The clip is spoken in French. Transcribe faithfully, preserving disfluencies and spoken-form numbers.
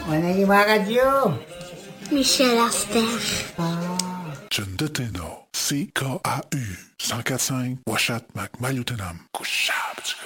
On anima à radio. Michel Asperge. Ah. John Deteno, C K A U, cent quatre cinq, Washat Mac Mayutenam, Couchab.